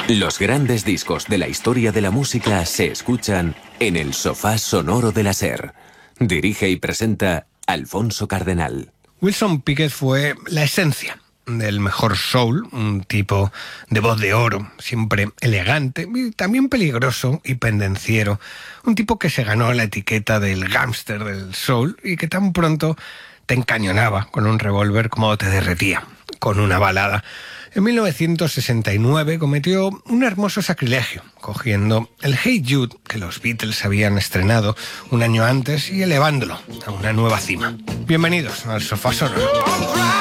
Los grandes discos de la historia de la música se escuchan en el sofá sonoro de la SER. Dirige y presenta Alfonso Cardenal. Wilson Pickett fue la esencia del mejor soul, un tipo de voz de oro, siempre elegante y también peligroso y pendenciero, un tipo que se ganó la etiqueta del gángster del soul y que tan pronto te encañonaba con un revólver como te derretía con una balada. En 1969 cometió un hermoso sacrilegio, cogiendo el Hey Jude que los Beatles habían estrenado un año antes y elevándolo a una nueva cima. Bienvenidos al Sofá Sonoro.